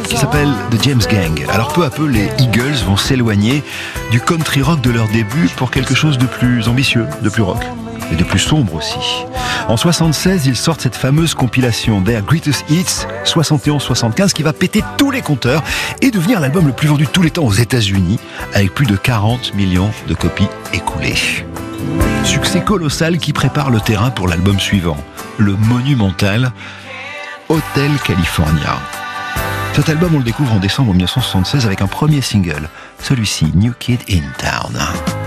groupe qui s'appelle The James Gang. Alors peu à peu, les Eagles vont s'éloigner du country rock de leur début pour quelque chose de plus ambitieux, de plus rock et de plus sombre aussi. En 76, ils sortent cette fameuse compilation Their Greatest Hits 71-75 qui va péter tous les compteurs et devenir l'album le plus vendu de tous les temps aux États-Unis avec plus de 40 millions de copies écoulées. Succès colossal qui prépare le terrain pour l'album suivant, le monumental Hotel California. Cet album, on le découvre en décembre 1976 avec un premier single, celui-ci, New Kid in Town.